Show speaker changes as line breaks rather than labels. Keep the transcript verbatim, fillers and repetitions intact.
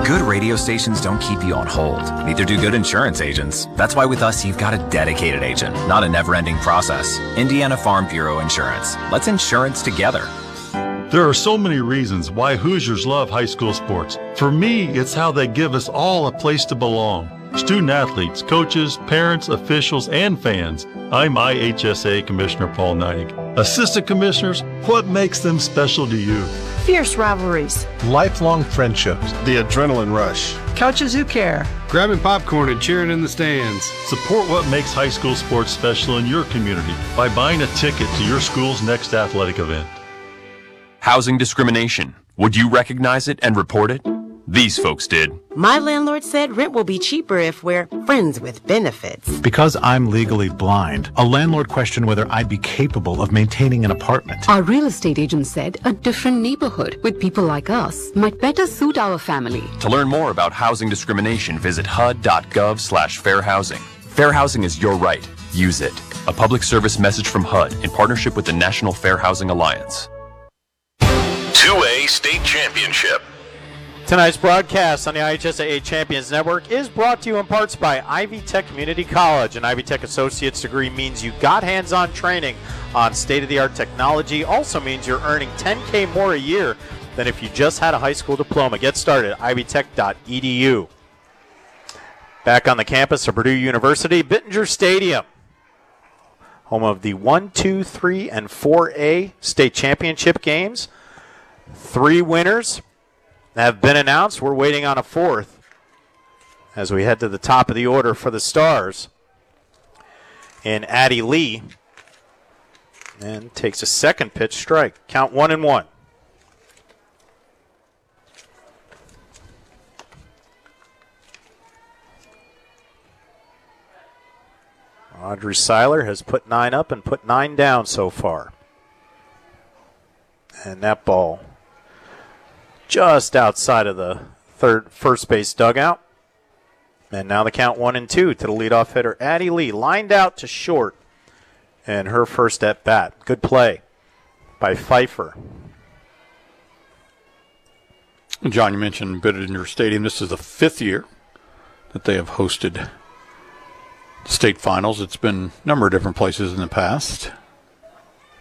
Good radio stations don't keep you on hold. Neither do good insurance agents. That's why with us, you've got a dedicated agent, not a never-ending process. Indiana Farm Bureau Insurance. Let's insurance together.
There are so many reasons why Hoosiers love high school sports. For me, it's how they give us all a place to belong. Student athletes, coaches, parents, officials, and fans. I'm I H S A Commissioner Paul Neidig. Assistant Commissioners, what makes them special to you?
Fierce rivalries.
Lifelong friendships.
The adrenaline rush.
Coaches who care.
Grabbing popcorn and cheering in the stands.
Support what makes high school sports special in your community by buying a ticket to your school's next athletic event.
Housing discrimination. Would you recognize it and report it? These folks did.
My landlord said rent will be cheaper if we're friends with benefits.
Because I'm legally blind, a landlord questioned whether I'd be capable of maintaining an apartment.
Our real estate agent said a different neighborhood with people like us might better suit our family.
To learn more about housing discrimination, visit H U D dot gov slash fair housing. Fair housing is your right. Use it. A public service message from H U D in partnership with the National Fair Housing Alliance.
two A State Championship.
Tonight's broadcast on the I H S A A Champions Network is brought to you in parts by Ivy Tech Community College. An Ivy Tech Associate's degree means you got hands-on training on state-of-the-art technology. Also means you're earning ten K more a year than if you just had a high school diploma. Get started at ivy tech dot e d u. Back on the campus of Purdue University, Bittinger Stadium, home of the one, two, three, and four A state championship games. Three winners have been announced. We're waiting on a fourth as we head to the top of the order for the Stars. And Addie Lee and takes a second pitch strike. Count one and one. Audrey Seiler has put nine up and put nine down so far. And that ball just outside of the third first base dugout. And now the count one and two to the leadoff hitter, Addie Lee, lined out to short. And her first at bat. Good play by Pfeiffer.
John, you mentioned Bittinger Stadium. This is the fifth year that they have hosted state finals. It's been a number of different places in the past.